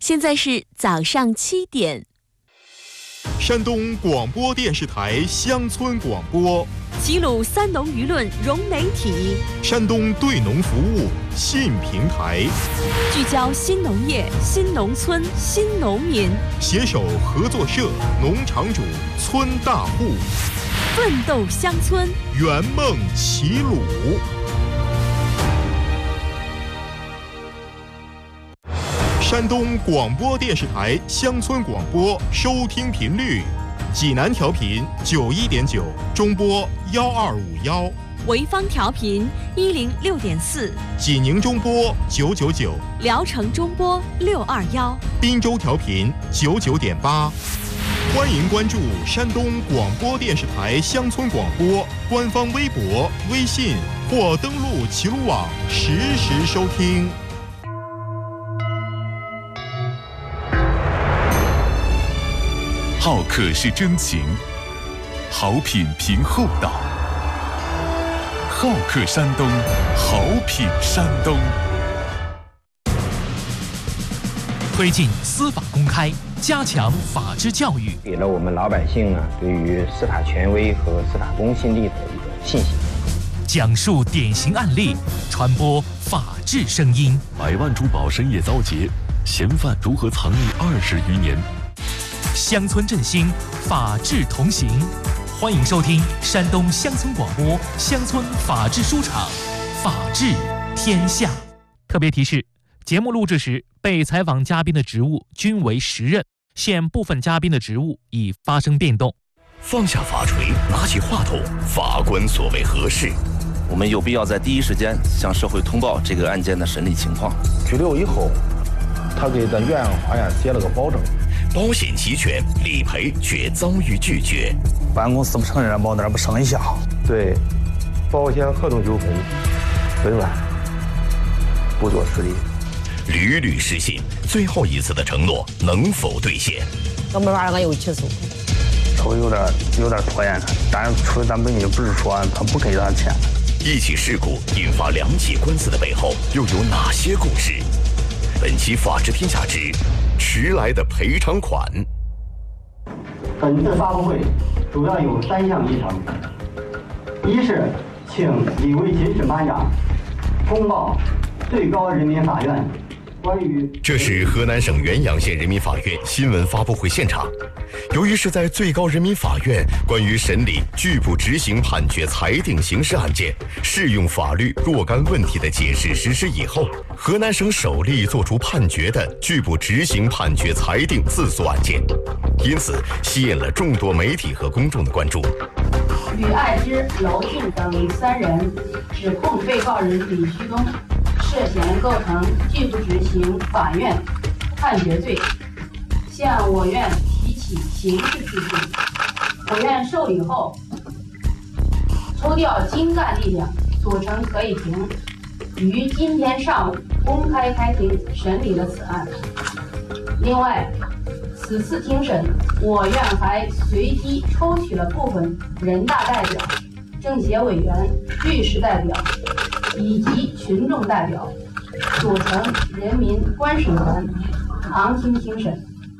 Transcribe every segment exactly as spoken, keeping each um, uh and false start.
现在是早上七点。 山东广播电视台乡村广播， 齐鲁三农舆论融媒体， 山东对农服务新平台， 聚焦新农业、新农村、新农民， 携手合作社、农场主、村大户， 奋斗乡村， 圆梦齐鲁。山东广播电视台乡村广播收听频率：济南调频九一点九，中波幺二五幺； 潍坊调频一零六点四， 济宁中波九九九， 聊城中波六二幺， 滨州调频九九点八。欢迎关注山东广播电视台乡村广播官方微博、微信或登录齐鲁网实时收听。 好客是真情，好品凭厚道。好客山东，好品山东。 推进司法公开，加强法治教育， 给了我们老百姓呢对于司法权威和司法公信力的一个信心。 讲述典型案例，传播法治声音。 百万珠宝深夜遭劫，嫌犯如何藏匿二十余年？ 乡村振兴，法治同行。欢迎收听山东乡村广播乡村法治书场，法治天下。特别提示：节目录制时，被采访嘉宾的职务均为实任，现部分嘉宾的职务已发生变动。 放下法锤，拿起话筒，法官所谓何事？ 我们有必要在第一时间向社会通报这个案件的审理情况。 拘留以后，他给咱岳阳法院写了个保证。 保险齐全，理赔却遭遇拒绝。 保险公司不承认保单，不生效。 对，保险合同纠纷，本案不做处理。 屡屡失信，最后一次的承诺能否兑现？ 我没法让他又起诉。 稍微有点有点拖延，但是出于咱本意不是说他不给他钱。 一起事故引发两起官司的背后又有哪些故事？本期《法治天下》之迟来的赔偿款。 本次发布会主要有三项议程：一是请李卫勤审判长通报最高人民法院关于…… 这是河南省原阳县人民法院新闻发布会现场。由于是在最高人民法院关于审理拒不执行判决裁定刑事案件适用法律若干问题的解释实施以后，河南省首例作出判决的拒不执行判决裁定自诉案件，因此吸引了众多媒体和公众的关注。 吕爱芝、娄俊等三人指控被告人李旭东涉嫌构成拒不执行法院判决罪，向我院提起刑事诉讼。我院受理后，抽调精干力量组成可议庭，于今天上午公开开庭审理了此案。另外，此次庭审，我院还随机抽取了部分人大代表、政协委员、律师代表以及群众代表，组成人民观审团，旁听庭审。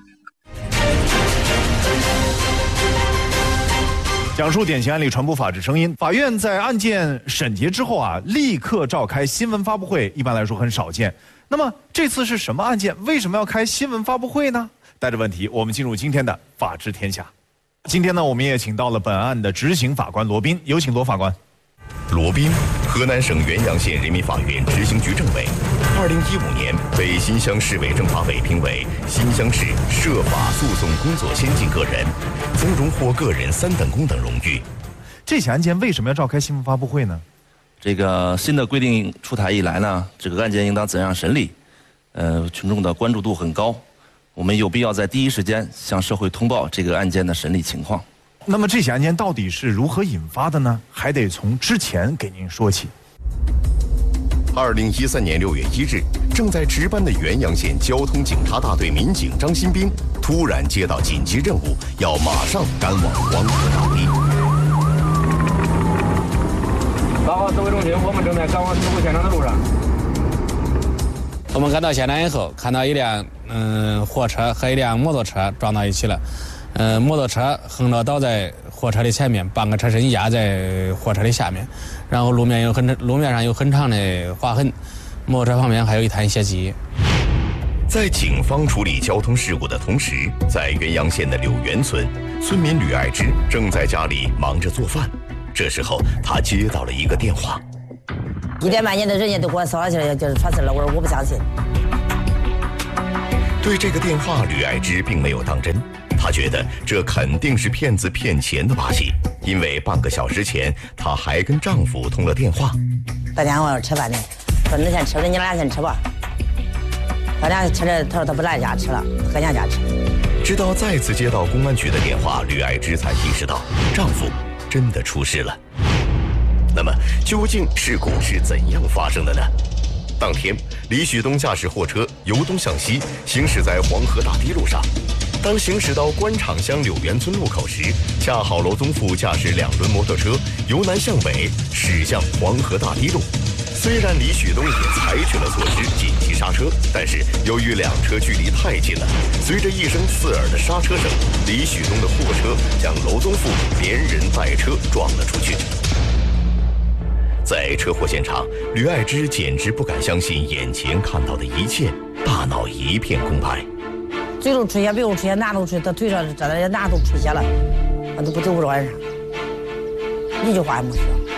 讲述典型案例，传播法治声音。法院在案件审结之后啊，立刻召开新闻发布会，一般来说很少见。那么这次是什么案件？为什么要开新闻发布会呢？带着问题，我们进入今天的法治天下。今天呢，我们也请到了本案的执行法官罗斌，有请罗法官。 罗斌，河南省原阳县人民法院执行局政委，二零一五年被新乡市委政法委评为新乡市涉法诉讼工作先进个人，曾荣获个人三等功等荣誉。 这起案件为什么要召开新闻发布会呢？ 这个新的规定出台以来呢，这个案件应当怎样审理？呃，群众的关注度很高，我们有必要在第一时间向社会通报这个案件的审理情况。 那么这起案件到底是如何引发的呢？还得从之前给您说起。 二零一三年六月一日，正在值班的原阳县交通警察大队民警张新兵突然接到紧急任务，要马上赶往黄河当地。 八号指挥中心，我们正在赶往事故现场的路上。 我们赶到现场以后，看到一辆嗯货车和一辆摩托车撞到一起了。嗯，摩托车横着倒在货车的前面，半个车身压在货车的下面，然后路面有很路面上有很长的划痕，摩托车旁边还有一滩血迹。 在警方处理交通事故的同时，在元阳县的柳园村，村民吕爱芝正在家里忙着做饭。这时候，他接到了一个电话。 一点半夜的人家都给我捎起来，就是出事了。我说我不相信。 对这个电话，吕爱芝并没有当真。她觉得这肯定是骗子骗钱的把戏，因为半个小时前，她还跟丈夫通了电话。 打电话要吃饭呢，说你先吃了，你俩先吃吧。他俩吃的，他说他不在家吃了，搁娘家吃。 直到再次接到公安局的电话，吕爱芝才意识到丈夫真的出事了。那么，究竟事故是怎样发生的呢？当天，李旭东驾驶货车由东向西行驶在黄河大堤路上。当行驶到官场乡柳园村路口时，恰好娄宗富驾驶两轮摩托车由南向北驶向黄河大堤路。虽然李旭东也采取了措施紧急刹车，但是由于两车距离太近了，随着一声刺耳的刹车声，李旭东的货车将娄宗富连人带车撞了出去。在车祸现场，吕爱芝简直不敢相信眼前看到的一切，大脑一片空白。 嘴都出血，鼻都出血，哪都出血，他腿上这的哪都出血了，我都不走不着晚上，一句话也没说。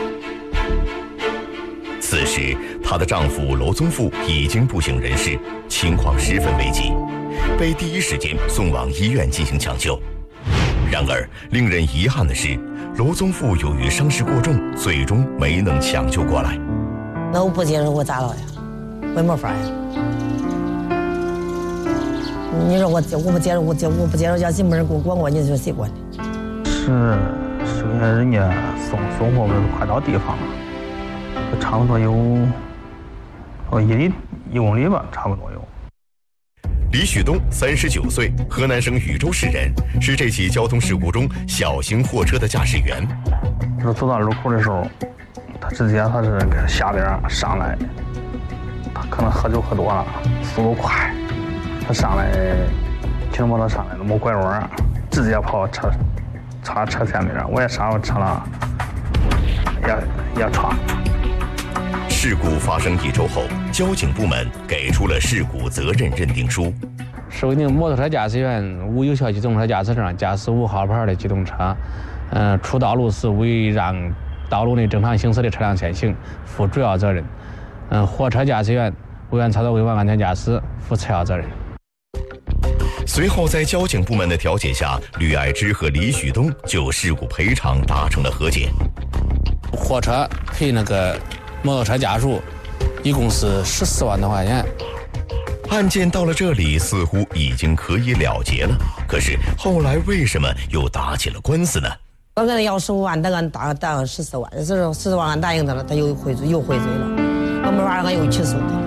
此时，她的丈夫娄宗富已经不省人事，情况十分危急，被第一时间送往医院进行抢救。然而，令人遗憾的是，娄宗富由于伤势过重，最终没能抢救过来。 那我不接受，我咋了呀？我也没法呀。你说我我不接受，我接我不接受，叫谁没人给我管过？你说谁管的？ 是，首先人家送送货不是快到地方了，差不多有哦一里一公里吧，差不多有。 李旭东，三十九岁，河南省禹州市人，是这起交通事故中小型货车的驾驶员。 就是走到路口的时候，他直接他是下边上来，他可能喝酒喝多了，速度快。他上来，骑着摩托上来了，没拐弯，直接跑车，插车前面，我也刹住车了，也也闯。 事故发生一周后，交警部门给出了事故责任认定书。 市规定，摩托车驾驶员无有效机动车驾驶证驾驶无号牌的机动车，嗯、呃，出道路时未让道路内正常行驶的车辆先行，负主要责任。嗯、呃，货车驾驶员违反操作违反安全驾驶，负次要责任。 随后，在交警部门的调解下，吕爱芝和李旭东就事故赔偿达成了和解。 货车赔那个摩托车家属一共是十四万多块钱。 案件到了这里，似乎已经可以了结了。可是后来为什么又打起了官司呢？ 我跟他要十五万，他跟打打十四万，所以说十四万俺答应他了，他又回嘴又回嘴了，我没法，俺又起诉他。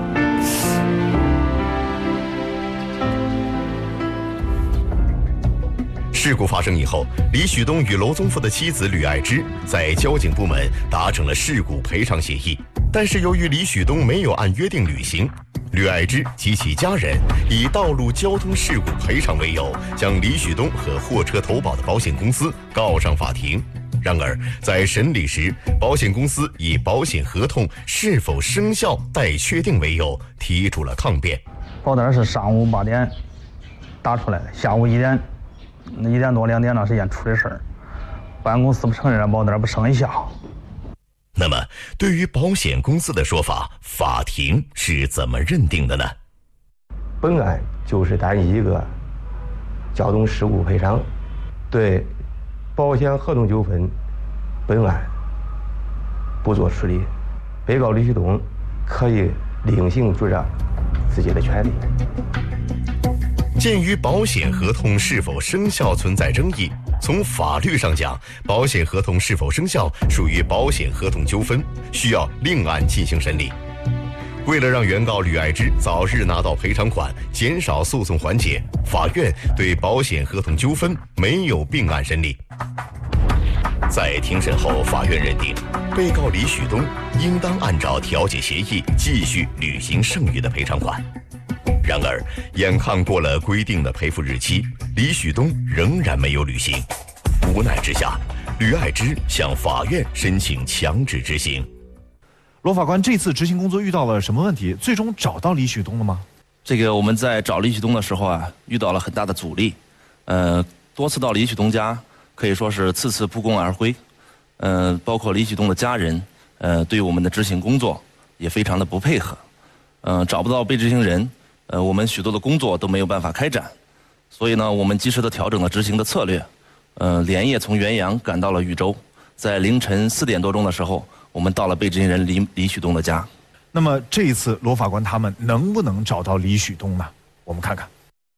事故发生以后，李旭东与娄宗富的妻子吕爱芝在交警部门达成了事故赔偿协议。但是由于李旭东没有按约定履行，吕爱芝及其家人以道路交通事故赔偿为由，将李旭东和货车投保的保险公司告上法庭。然而，在审理时，保险公司以保险合同是否生效待确定为由，提出了抗辩。 保单是上午八点打出来的，下午一点。一点多两点的时间出的事儿，保险公司不承认保单不生效。 那么，对于保险公司的说法，法庭是怎么认定的呢？ 本案就是单一一个交通事故赔偿，对保险合同纠纷，本案不做处理，被告李旭东可以另行主张自己的权利。 鉴于保险合同是否生效存在争议，从法律上讲，保险合同是否生效属于保险合同纠纷，需要另案进行审理。为了让原告吕爱芝早日拿到赔偿款，减少诉讼环节，法院对保险合同纠纷没有并案审理。 在庭审后，法院认定，被告李旭东应当按照调解协议继续履行剩余的赔偿款。然而，眼看过了规定的赔付日期，李旭东仍然没有履行。无奈之下，吕爱芝向法院申请强制执行。 罗法官，这次执行工作遇到了什么问题？最终找到李旭东了吗？ 这个我们在找李旭东的时候啊，遇到了很大的阻力，呃，多次到李旭东家，可以说是次次不攻而归。呃，包括李旭东的家人，呃，对我们的执行工作也非常的不配合，呃，找不到被执行人，呃，我们许多的工作都没有办法开展，所以呢，我们及时的调整了执行的策略，呃，连夜从元阳赶到了禹州，在凌晨四点多钟的时候，我们到了被执行人李李旭东的家。 那么这一次罗法官他们能不能找到李旭东呢？我们看看。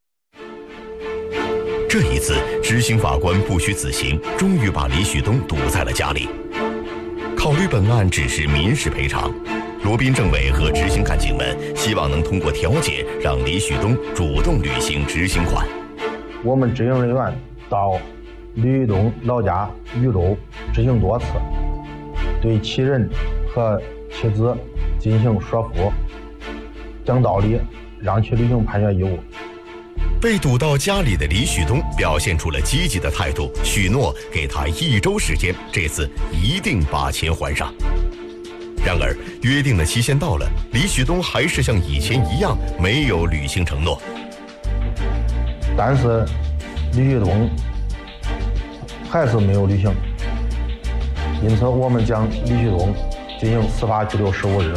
这一次，执行法官不许死刑，终于把李旭东堵在了家里。考虑本案只是民事赔偿，罗宾政委和执行干警们希望能通过调解，让李旭东主动履行执行款。 我们执行人员到李旭东老家禹州执行多次，对其人和妻子进行说服，讲道理，让其履行判决义务。 被堵到家里的李旭东表现出了积极的态度，许诺给他一周时间，这次一定把钱还上。然而，约定的期限到了，李旭东还是像以前一样没有履行承诺。 但是，李旭东还是没有履行，因此我们将李旭东进行司法拘留十五日。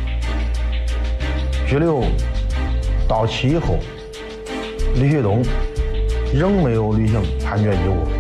拘留到期以后，李旭东仍没有履行判决义务。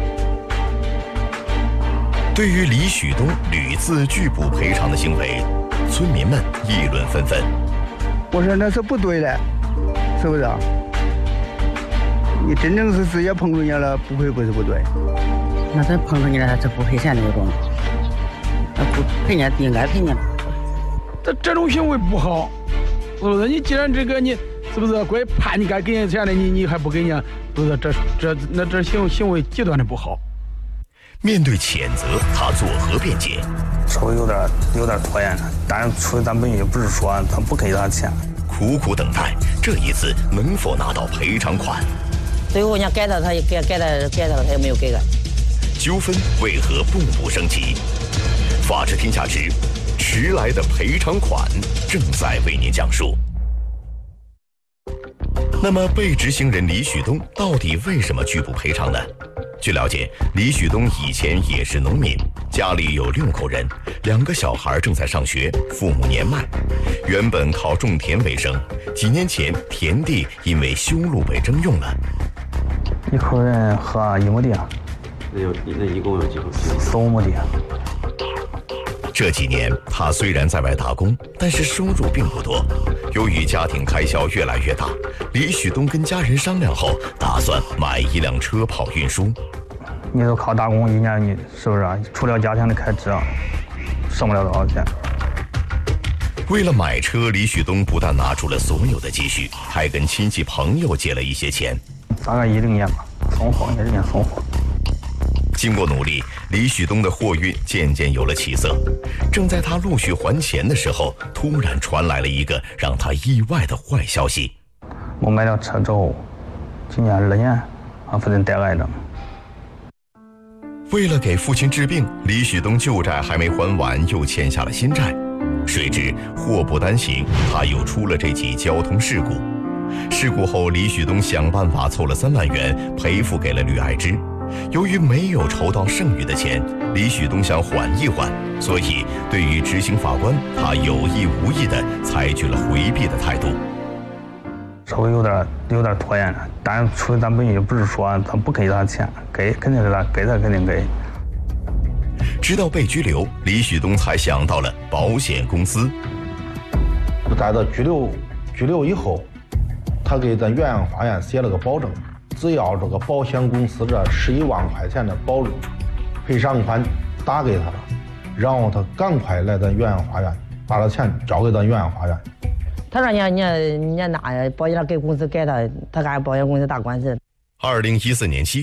对于李旭东屡次拒补赔偿的行为，村民们议论纷纷。 我说那是不对的，是不是啊？你真正是直接碰触你了，不赔不是不对。 那真碰触你了，他是不赔钱的那种，那不赔你应该赔你。 这这种行为不好，是不是？你既然这个你。是不是该判你该给人钱的，你你还不给人？不是这这那这行行为极端的不好。 面对谴责，他作何辩解？ 稍微有点有点拖延，但是出于咱本意不是说他不给他钱。 苦苦等待，这一次能否拿到赔偿款？ 最后人家改的，他也改改的改的了，他也没有改改。 纠纷为何步步升级？法治天下之迟来的赔偿款正在为您讲述。那么，被执行人李旭东到底为什么拒不赔偿呢？据了解，李旭东以前也是农民，家里有六口人，两个小孩正在上学，父母年迈，原本靠种田为生。几年前，田地因为修路被征用了。 一口人和一亩地。 那有那一共有几口地？ 四五亩地。 这几年，他虽然在外打工，但是收入并不多。由于家庭开销越来越大，李旭东跟家人商量后，打算买一辆车跑运输。 你都靠打工，一年你是不是啊？除了家庭的开支，剩不了多少钱。 为了买车，李旭东不但拿出了所有的积蓄，还跟亲戚朋友借了一些钱。 大概一零年吧，送货也是年送货。 经过努力，李旭东的货运渐渐有了起色。正在他陆续还钱的时候，突然传来了一个让他意外的坏消息。 我买了车之后，今年二年，俺父亲得癌症。 为了给父亲治病，李旭东旧债还没还完，又欠下了新债。谁知祸不单行，他又出了这起交通事故。事故后，李旭东想办法凑了三万元赔付给了吕爱芝。由于没有筹到剩余的钱，李旭东想缓一缓，所以对于执行法官，他有意无意地采取了回避的态度。 稍微有点有点拖延，但是出于咱本意不是说他不给他钱，给肯定给他，给他肯定给。 直到被拘留，李旭东才想到了保险公司。 在这拘留拘留以后，他给咱元阳法院写了个保证。只要这个保险公司这十一万块钱的保赔偿款打给他了，然后他赶快来咱元阳法院把这钱交给咱元阳法院。 他说你你你拿保险给公司给他，他干保险公司打官司。 二零一四年七月，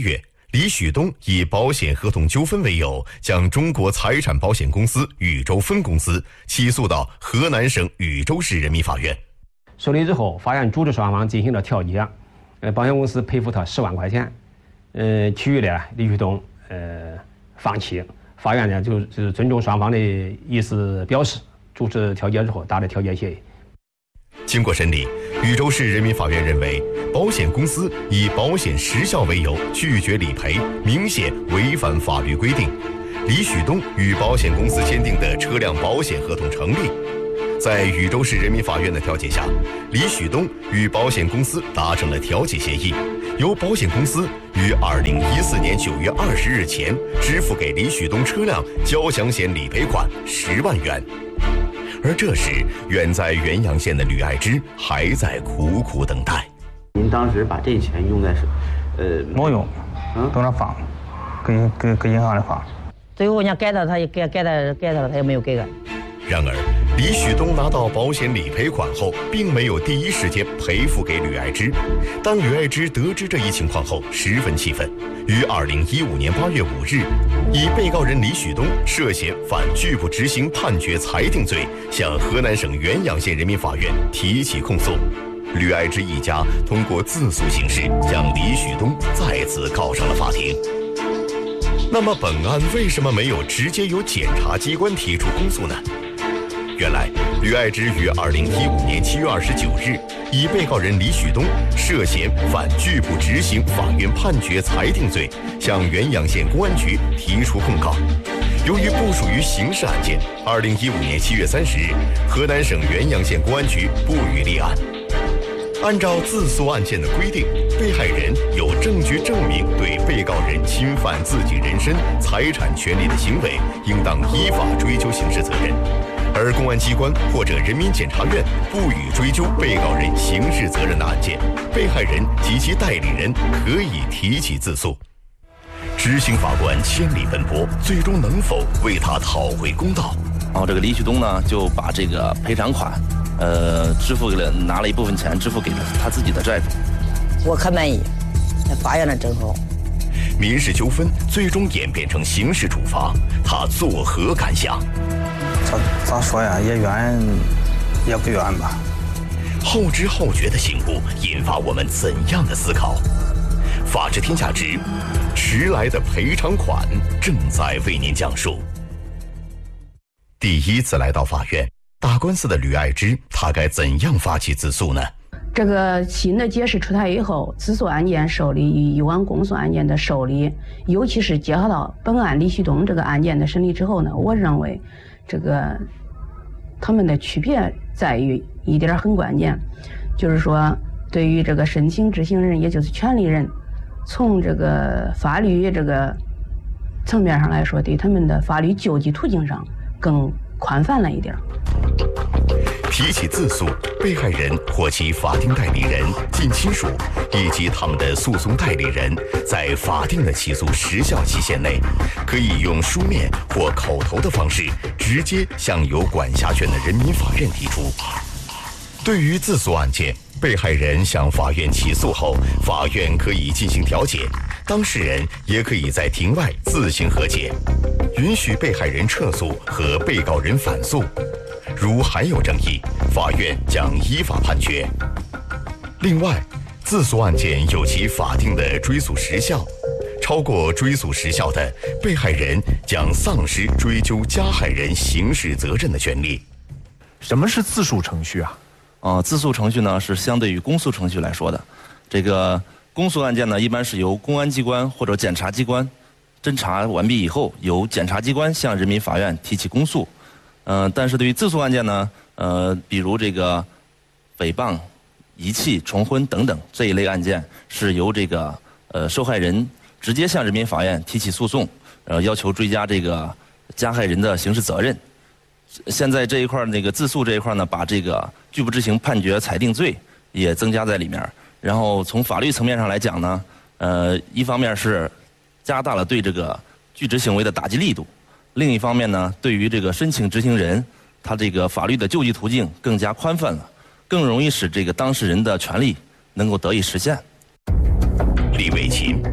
李旭东以保险合同纠纷为由，将中国财产保险公司禹州分公司起诉到河南省禹州市人民法院。 受理之后，法院组织双方进行了调解，呃，保险公司赔付他十万块钱，呃，其余的李旭东呃放弃。法院呢就就是尊重双方的意思表示，主持调解之后达成调解协议。 经过审理，禹州市人民法院认为，保险公司以保险时效为由拒绝理赔，明显违反法律规定。李旭东与保险公司签订的车辆保险合同成立。在禹州市人民法院的调解下，李旭东与保险公司达成了调解协议，由保险公司于二零一四年九月二十日前支付给李旭东车辆交强险理赔款十万元。而这时，远在原阳县的吕爱芝还在苦苦等待。 您当时把这钱用在是，呃， 没用，嗯，都那放，给给给银行里放。 最后人家改到他也改改到改到了，他也没有改改。 然而，李旭东拿到保险理赔款后，并没有第一时间赔付给吕爱芝。当吕爱芝得知这一情况后，十分气愤，于二零一五年八月五日，以被告人李旭东涉嫌犯拒不执行判决裁定罪，向河南省原阳县人民法院提起控诉。吕爱芝一家通过自诉形式，将李旭东再次告上了法庭。那么，本案为什么没有直接由检察机关提出公诉呢？原来，吕爱芝于二零一五年七月二十九日，以被告人李旭东涉嫌犯拒不执行法院判决裁定罪，向原阳县公安局提出控告。由于不属于刑事案件，二零一五年七月三十日，河南省原阳县公安局不予立案。按照自诉案件的规定，被害人有证据证明对被告人侵犯自己人身、财产权利的行为，应当依法追究刑事责任。而公安机关或者人民检察院不予追究被告人刑事责任的案件，被害人及其代理人可以提起自诉。执行法官千里奔波，最终能否为他讨回公道？ 然后这个李旭东呢，就把这个赔偿款，呃，支付给了，拿了一部分钱支付给了他自己的债主。 我可满意，那法院的真好。 民事纠纷最终演变成刑事处罚，他作何感想？ 咋咋说呀？也冤，也不冤吧。 后知后觉的醒悟，引发我们怎样的思考？法治天下之迟来的赔偿款正在为您讲述。第一次来到法院打官司的吕爱芝，她该怎样发起自诉呢？ 这个新的解释出台以后，自诉案件受理与以往公诉案件的受理，尤其是结合到本案李旭东这个案件的审理之后呢，我认为这个他们的区别在于一点很关键，就是说对于这个申请执行人，也就是权利人，从这个法律这个层面上来说，对他们的法律救济途径上更宽泛了一点。 提起自诉，被害人或其法定代理人、近亲属以及他们的诉讼代理人，在法定的起诉时效期限内，可以用书面或口头的方式，直接向有管辖权的人民法院提出。对于自诉案件，被害人向法院起诉后，法院可以进行调解，当事人也可以在庭外自行和解，允许被害人撤诉和被告人反诉。如还有争议，法院将依法判决。另外，自诉案件有其法定的追诉时效，超过追诉时效的，被害人将丧失追究加害人刑事责任的权利。 什么是自诉程序啊？ 呃，自诉程序呢是相对于公诉程序来说的。这个公诉案件呢，一般是由公安机关或者检察机关侦查完毕以后，由检察机关向人民法院提起公诉。呃，但是对于自诉案件呢，呃，比如这个诽谤、遗弃、重婚等等这一类案件，是由这个呃受害人直接向人民法院提起诉讼，呃，要求追加这个加害人的刑事责任。现在这一块那个自诉这一块呢，把这个拒不执行判决裁定罪也增加在里面。然后从法律层面上来讲呢，呃，一方面是加大了对这个拒执行为的打击力度。另一方面呢，对于这个申请执行人，他这个法律的救济途径更加宽泛了，更容易使这个当事人的权利能够得以实现。 李伟琴，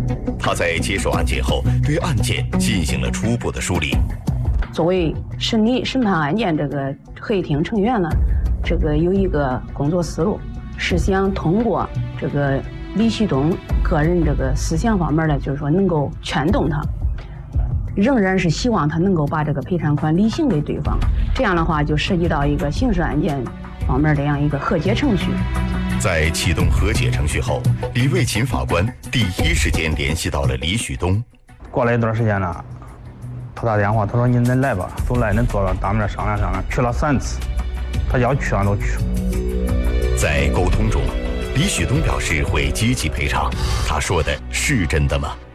他在接手案件后，对案件进行了初步的梳理。 作为审理审判案件这个合议庭成员呢，这个有一个工作思路，是想通过这个李旭东个人这个思想方面呢，就是说能够劝动他，仍然是希望他能够把这个赔偿款履行给对方。这样的话，就涉及到一个刑事案件方面这样一个和解程序。 在启动和解程序后，李卫勤法官第一时间联系到了李旭东。 过了一段时间呢，他打电话，他说：“你恁来吧，都来，恁坐着当面商量商量。”去了三次，他要去俺都去。 在沟通中，李旭东表示会积极赔偿。他说的是真的吗？